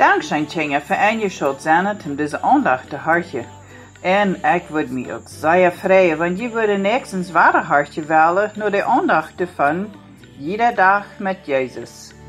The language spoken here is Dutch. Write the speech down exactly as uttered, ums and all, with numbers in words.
Dankzij dingen verein je schuld zijn om deze aandacht te hartje. En ik word me ook zeer vrij, want je wordt niks een zware hartje willen door de aandacht te van iedere dag met Jezus.